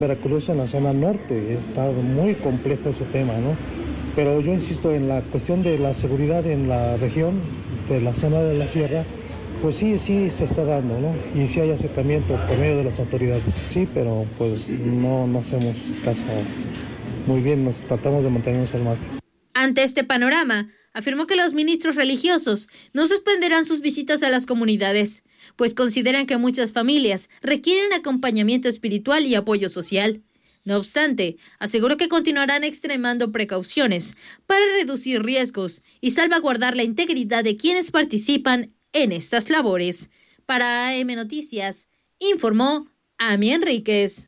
Veracruz en la zona norte, está muy complejo ese tema, ¿no? Pero yo insisto en la cuestión de la seguridad en la región, de la zona de la sierra, pues sí se está dando, ¿no? Y sí hay acercamiento por medio de las autoridades, sí, pero pues no hacemos caso muy bien, nos tratamos de mantenernos al margen. Ante este panorama, afirmó que los ministros religiosos no suspenderán sus visitas a las comunidades, pues consideran que muchas familias requieren acompañamiento espiritual y apoyo social. No obstante, aseguró que continuarán extremando precauciones para reducir riesgos y salvaguardar la integridad de quienes participan en estas labores. Para AM Noticias, informó Ami Enríquez.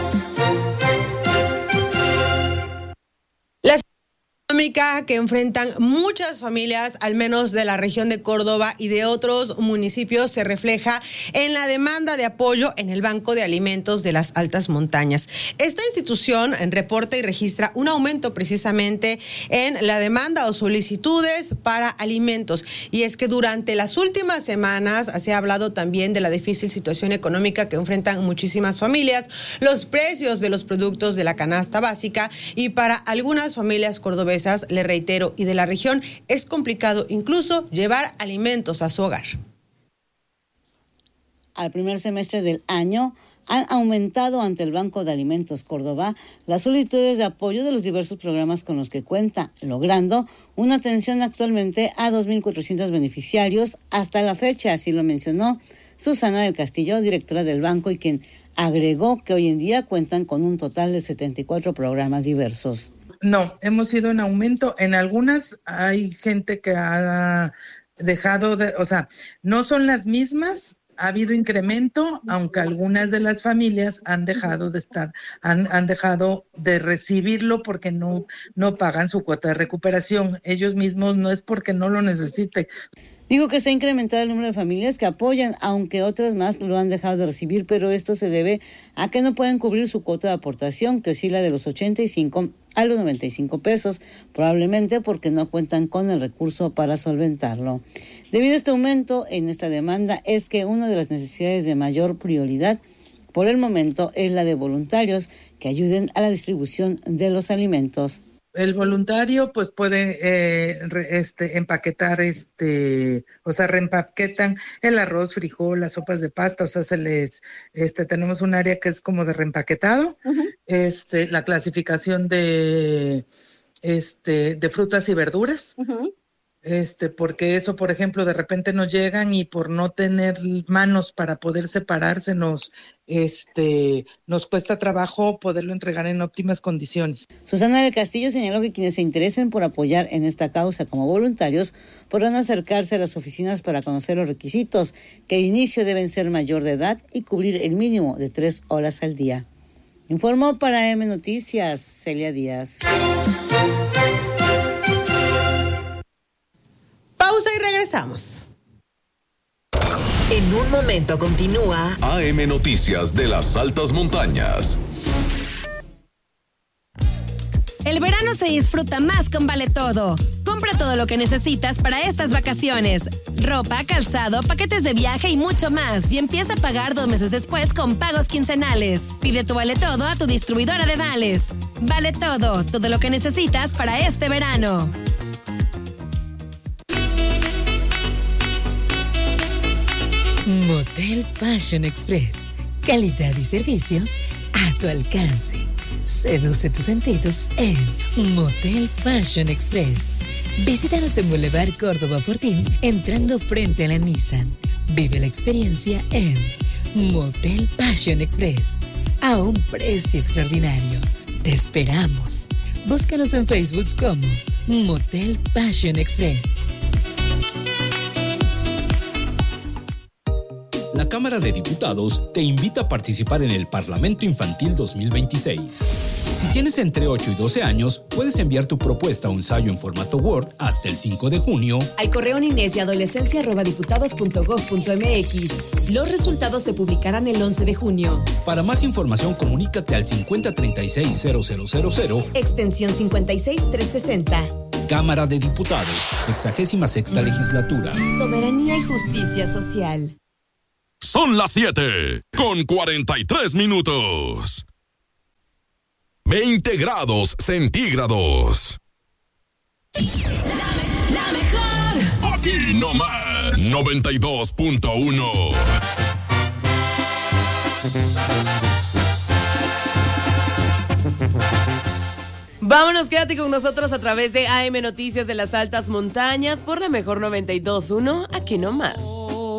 Que enfrentan muchas familias, al menos de la región de Córdoba y de otros municipios, se refleja en la demanda de apoyo en el Banco de Alimentos de las Altas Montañas. Esta institución reporta y registra un aumento precisamente en la demanda o solicitudes para alimentos. Y es que durante las últimas semanas se ha hablado también de la difícil situación económica que enfrentan muchísimas familias, los precios de los productos de la canasta básica, y para algunas familias cordobesas, le reitero, y de la región, es complicado incluso llevar alimentos a su hogar. Al primer semestre del año han aumentado ante el Banco de Alimentos Córdoba las solicitudes de apoyo de los diversos programas con los que cuenta, logrando una atención actualmente a 2.400 beneficiarios hasta la fecha, así lo mencionó Susana del Castillo, directora del banco, y quien agregó que hoy en día cuentan con un total de 74 programas diversos. No, hemos ido en aumento. En algunas hay gente que ha dejado de, no son las mismas, ha habido incremento, aunque algunas de las familias han dejado de estar, han dejado de recibirlo porque no pagan su cuota de recuperación. Ellos mismos, no es porque no lo necesiten. Digo que se ha incrementado el número de familias que apoyan, aunque otras más lo han dejado de recibir, pero esto se debe a que no pueden cubrir su cuota de aportación, que oscila de los 85 a los 95 pesos, probablemente porque no cuentan con el recurso para solventarlo. Debido a este aumento en esta demanda, es que una de las necesidades de mayor prioridad por el momento es la de voluntarios que ayuden a la distribución de los alimentos. El voluntario pues puede empaquetar, reempaquetan el arroz, frijol, las sopas de pasta, tenemos un área que es como de reempaquetado, la clasificación de frutas y verduras. Uh-huh. Porque eso, por ejemplo, de repente nos llegan y por no tener manos para poder separarse nos cuesta trabajo poderlo entregar en óptimas condiciones. Susana del Castillo señaló que quienes se interesen por apoyar en esta causa como voluntarios podrán acercarse a las oficinas para conocer los requisitos, que de inicio deben ser mayor de edad y cubrir el mínimo de 3 horas al día. Informó para AM Noticias, Celia Díaz. Pausa y regresamos. En un momento continúa AM Noticias de las Altas Montañas. El verano se disfruta más con Vale Todo. Compra todo lo que necesitas para estas vacaciones. Ropa, calzado, paquetes de viaje y mucho más. Y empieza a pagar 2 meses después con pagos quincenales. Pide tu Vale Todo a tu distribuidora de vales. Vale Todo, todo lo que necesitas para este verano. Motel Fashion Express. Calidad y servicios a tu alcance. Seduce tus sentidos en Motel Fashion Express. Visítanos en Boulevard Córdoba Fortín, entrando frente a la Nissan. Vive la experiencia en Motel Fashion Express. A un precio extraordinario. Te esperamos. Búscanos en Facebook como Motel Fashion Express. La Cámara de Diputados te invita a participar en el Parlamento Infantil 2026. Si tienes entre 8 y 12 años, puedes enviar tu propuesta o ensayo en formato Word hasta el 5 de junio al correo ninesyadolescencia@diputados.gov.mx. Los resultados se publicarán el 11 de junio. Para más información, comunícate al 5036-0000, extensión 56360. Cámara de Diputados, 66ª legislatura. Soberanía y justicia social. Son las 7:43. 20 grados centígrados. La mejor. Aquí nomás, 92.1. Vámonos, quédate con nosotros a través de AM Noticias de las Altas Montañas por la mejor 92.1, aquí nomás.